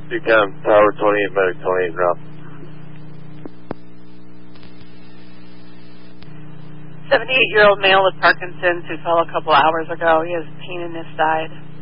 Become Tower 28, Medic 28, drop. 78-year-old male with Parkinson's who fell a couple hours ago. He has pain in his side.